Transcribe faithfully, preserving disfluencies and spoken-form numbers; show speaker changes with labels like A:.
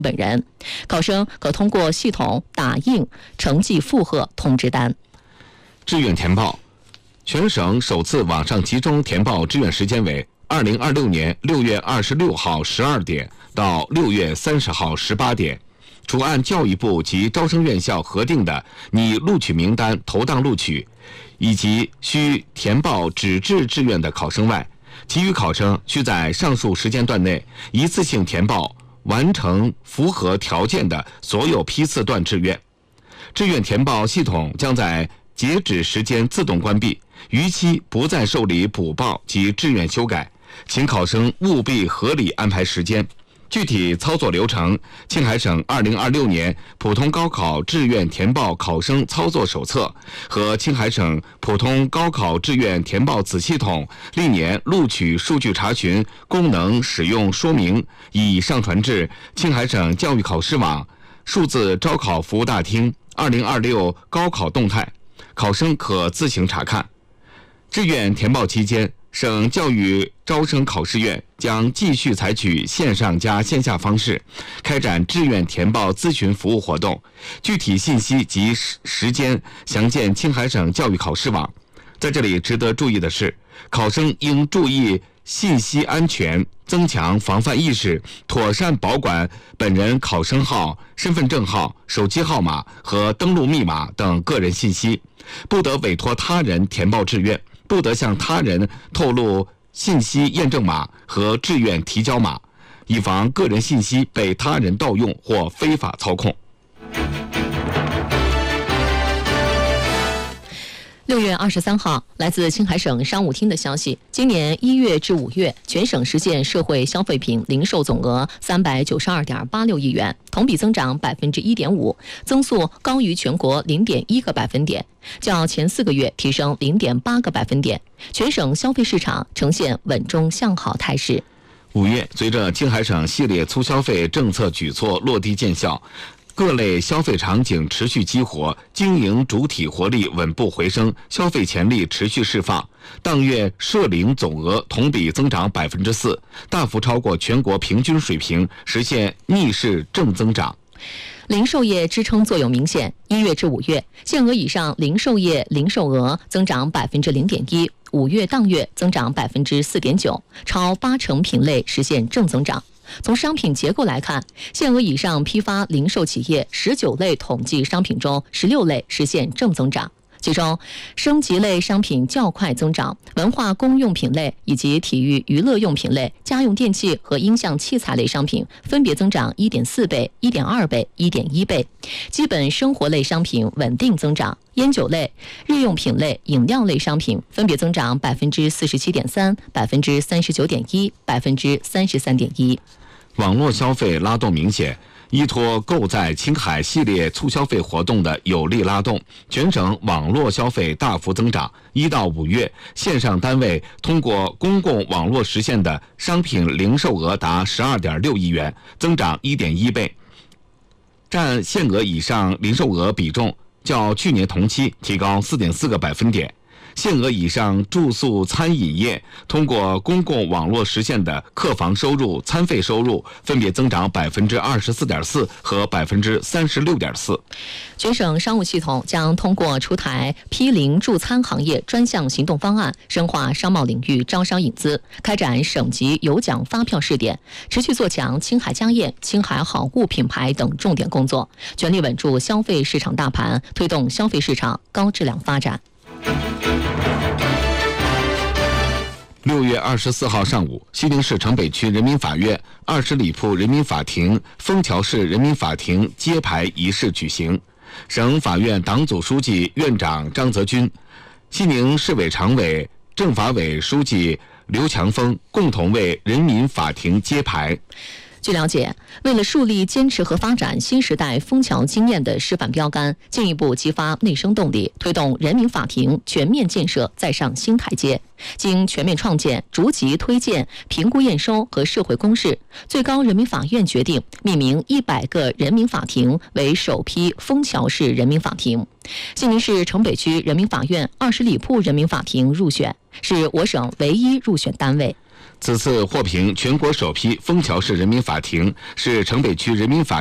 A: 本人。考生可通过系统打印成绩负荷通知单。
B: 志愿填报，全省首次网上集中填报志愿时间为二零二六年六月二十六号十二点到六月三十号十八点。除按教育部及招生院校核定的拟录取名单投档录取，以及需填报纸质志愿的考生外，其余考生需在上述时间段内一次性填报完成符合条件的所有批次段志愿。志愿填报系统将在截止时间自动关闭，逾期不再受理补报及志愿修改，请考生务必合理安排时间。具体操作流程，青海省二零二六年普通高考志愿填报考生操作手册和青海省普通高考志愿填报子系统历年录取数据查询功能使用说明已上传至青海省教育考试网数字招考服务大厅二零二六高考动态，考生可自行查看。志愿填报期间，省教育招生考试院将继续采取线上加线下方式开展志愿填报咨询服务活动，具体信息及时间详见青海省教育考试网。在这里值得注意的是，考生应注意信息安全，增强防范意识，妥善保管本人考生号、身份证号、手机号码和登录密码等个人信息，不得委托他人填报志愿，不得向他人透露信息验证码和志愿提交码，以防个人信息被他人盗用或非法操控。
A: 六月二十三号，来自青海省商务厅的消息，今年一月至五月，全省实现社会消费品零售总额三百九十二点八六亿元，同比增长百分之一点五，增速高于全国零点一个百分点，较前四个月提升零点八个百分点，全省消费市场呈现稳中向好态势。
B: 五月，随着青海省系列促消费政策举措落地见效，各类消费场景持续激活，经营主体活力稳步回升，消费潜力持续释放。当月涉零总额同比增长百分之四，大幅超过全国平均水平，实现逆势正增长。
A: 零售业支撑作用明显，一月至五月，限额以上零售业零售额增长百分之零点一，五月当月增长百分之四点九，超八成品类实现正增长。从商品结构来看，限额以上批发零售企业十九类统计商品中，十六类实现正增长。其中，升级类商品较快增长，文化公用品类以及体育娱乐用品类、家用电器和音像器材类商品分别增长 一点四倍、一点二倍、一点一倍。基本生活类商品稳定增长，烟酒类、日用品类、饮料类商品分别增长百分之四十七点三、百分之三十九点一、百分之三十三点一。
B: 网络消费拉动明显，依托购在青海系列促消费活动的有力拉动，全省网络消费大幅增长。一到五月，线上单位通过公共网络实现的商品零售额达十二点六亿元，增长一点一倍，占限额以上零售额比重较去年同期提高四点四个百分点。限额以上住宿餐饮业通过公共网络实现的客房收入、餐费收入分别增长百分之二十四点四和百分之三十六点四。
A: 全省商务系统将通过出台批零助餐行业专项行动方案，深化商贸领域招商引资，开展省级有奖发票试点，持续做强青海家宴、青海好物品牌等重点工作，全力稳住消费市场大盘，推动消费市场高质量发展。
B: 六月二十四号上午，西宁市城北区人民法院二十里铺人民法庭枫桥市人民法庭揭牌仪式举行，省法院党组书记、院长张泽军、西宁市委常委、政法委书记刘强峰共同为人民法庭揭牌。
A: 据了解，为了树立坚持和发展新时代枫桥经验的示范标杆，进一步激发内生动力，推动人民法庭全面建设再上新台阶。经全面创建、逐级推荐、评估验收和社会公示，最高人民法院决定命名一百个人民法庭为首批枫桥市人民法庭。西宁市城北区人民法院二十里铺人民法庭入选，是我省唯一入选单位。
B: 此次获评全国首批枫桥市人民法庭，是城北区人民法